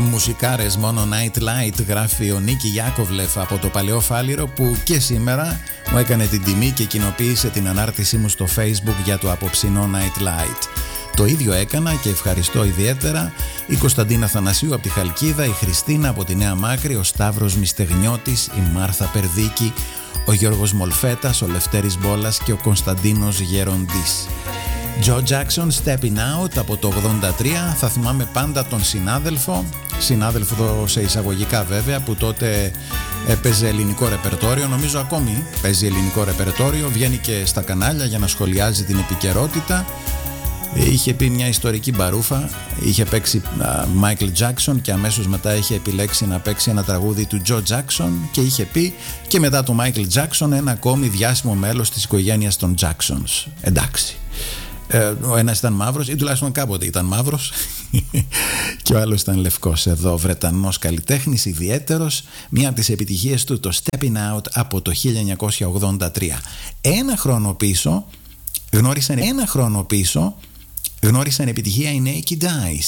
Μουσικάρες μόνο Night Light, γράφει ο Νίκη Γιάκοβλεφ από το Παλαιό Φάληρο, που και σήμερα μου έκανε την τιμή και κοινοποίησε την ανάρτησή μου στο Facebook για το απόψινό Night Light. Το ίδιο έκανα και ευχαριστώ ιδιαίτερα η Κωνσταντίνα Θανασίου από τη Χαλκίδα, η Χριστίνα από τη Νέα Μάκρη, ο Σταύρος Μιστεγνιώτης, η Μάρθα Περδίκη, ο Γιώργος Μολφέτας, ο Λευτέρης Μπόλας και ο Κωνσταντίνος Γεροντής. Joe Jackson, Stepping Out από το 83. Θα θυμάμαι πάντα τον συνάδελφο σε εισαγωγικά βέβαια, που τότε έπαιζε ελληνικό ρεπερτόριο. Νομίζω ακόμη παίζει ελληνικό ρεπερτόριο, βγαίνει και στα κανάλια για να σχολιάζει την επικαιρότητα. Είχε πει μια ιστορική μπαρούφα, είχε παίξει Michael Jackson και αμέσως μετά είχε επιλέξει να παίξει ένα τραγούδι του Joe Jackson και είχε πει και μετά το Michael Jackson ένα ακόμη διάσημο μέλος της οικογένειας των Jacksons. Εντάξει. Ο ένας ήταν μαύρος, ή τουλάχιστον κάποτε ήταν μαύρος, και ο άλλος ήταν λευκός. Εδώ Βρετανός καλλιτέχνης ιδιαίτερος, μία από τις επιτυχίες του, το Stepping Out από το 1983. Ένα χρόνο πίσω γνώρισαν επιτυχία οι Naked Eyes.